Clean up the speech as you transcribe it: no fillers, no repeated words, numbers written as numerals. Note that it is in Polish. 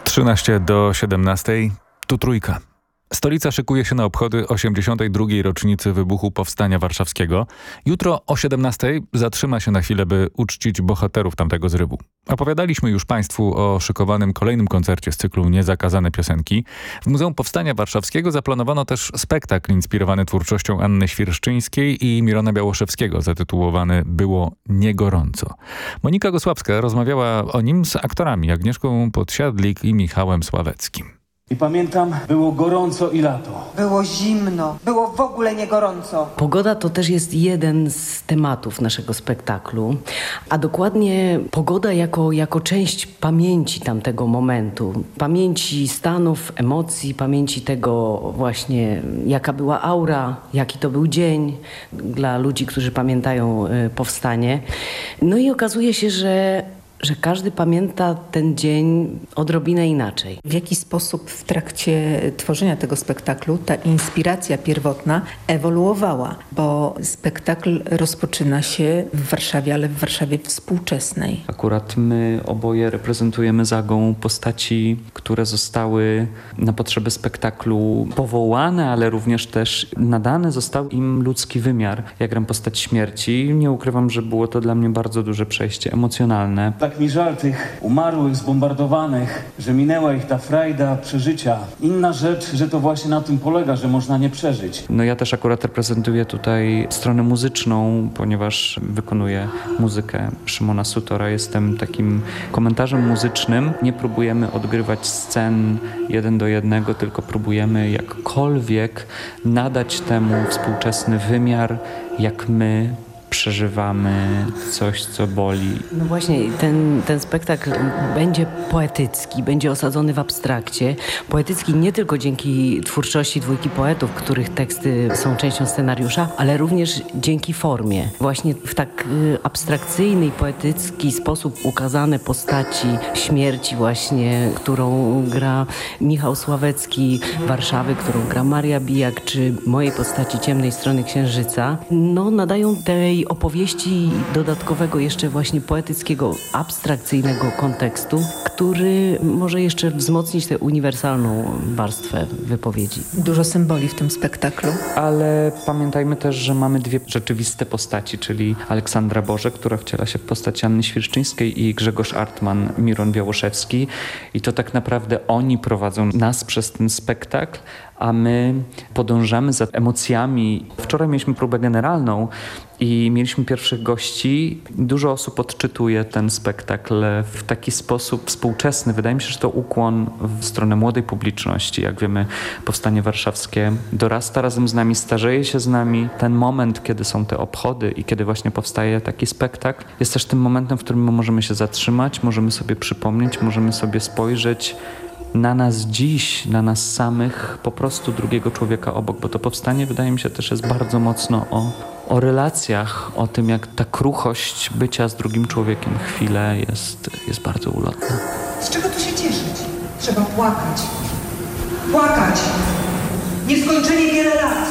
13 do 17. Tu Trójka. Stolica szykuje się na obchody 82. rocznicy wybuchu Powstania Warszawskiego. Jutro o 17 zatrzyma się na chwilę, by uczcić bohaterów tamtego zrywu. Opowiadaliśmy już Państwu o szykowanym kolejnym koncercie z cyklu Niezakazane piosenki. W Muzeum Powstania Warszawskiego zaplanowano też spektakl inspirowany twórczością Anny Świerszczyńskiej i Mirona Białoszewskiego, zatytułowany Było niegorąco. Monika Gosławska rozmawiała o nim z aktorami Agnieszką Podsiadlik i Michałem Sławeckim. I pamiętam, było gorąco i lato. Było zimno, było w ogóle nie gorąco. Pogoda to też jest jeden z tematów naszego spektaklu, a dokładnie pogoda jako część pamięci tamtego momentu. Pamięci stanów, emocji, pamięci tego właśnie, jaka była aura, jaki to był dzień dla ludzi, którzy pamiętają powstanie. No i okazuje się, że każdy pamięta ten dzień odrobinę inaczej. W jaki sposób w trakcie tworzenia tego spektaklu ta inspiracja pierwotna ewoluowała, bo spektakl rozpoczyna się w Warszawie, ale w Warszawie współczesnej. Akurat my oboje reprezentujemy Zagą postaci, które zostały na potrzeby spektaklu powołane, ale również też nadane został im ludzki wymiar. Ja gram postać śmierci. Nie ukrywam, że było to dla mnie bardzo duże przejście emocjonalne. Tak mi żal tych umarłych, zbombardowanych, że minęła ich ta frajda przeżycia. Inna rzecz, że to właśnie na tym polega, że można nie przeżyć. No ja też akurat reprezentuję tutaj stronę muzyczną, ponieważ wykonuję muzykę Szymona Sutora. Jestem takim komentarzem muzycznym. Nie próbujemy odgrywać scen 1 do 1, tylko próbujemy jakkolwiek nadać temu współczesny wymiar, jak my przeżywamy coś, co boli. No właśnie, ten spektakl będzie poetycki, będzie osadzony w abstrakcie. Poetycki nie tylko dzięki twórczości dwójki poetów, których teksty są częścią scenariusza, ale również dzięki formie. Właśnie w tak abstrakcyjny i poetycki sposób ukazane postaci śmierci właśnie, którą gra Michał Sławecki, Warszawy, którą gra Maria Bijak, czy mojej postaci Ciemnej Strony Księżyca, no nadają tej opowieści dodatkowego jeszcze właśnie poetyckiego, abstrakcyjnego kontekstu, który może jeszcze wzmocnić tę uniwersalną warstwę wypowiedzi. Dużo symboli w tym spektaklu. Ale pamiętajmy też, że mamy dwie rzeczywiste postaci, czyli Aleksandra Bożek, która wciela się w postać Anny Świerszczyńskiej, i Grzegorz Artman, Miron Białoszewski. I to tak naprawdę oni prowadzą nas przez ten spektakl, a my podążamy za emocjami. Wczoraj mieliśmy próbę generalną i mieliśmy pierwszych gości. Dużo osób odczytuje ten spektakl w taki sposób współczesny. Wydaje mi się, że to ukłon w stronę młodej publiczności. Jak wiemy, Powstanie Warszawskie dorasta razem z nami, starzeje się z nami. Ten moment, kiedy są te obchody i kiedy właśnie powstaje taki spektakl, jest też tym momentem, w którym my możemy się zatrzymać, możemy sobie przypomnieć, możemy sobie spojrzeć na nas dziś, na nas samych, po prostu drugiego człowieka obok, bo to powstanie, wydaje mi się, też jest bardzo mocno o relacjach, o tym, jak ta kruchość bycia z drugim człowiekiem chwilę jest bardzo ulotna. Z czego tu się cieszyć? Trzeba płakać. Płakać! Nieskończenie wiele lat.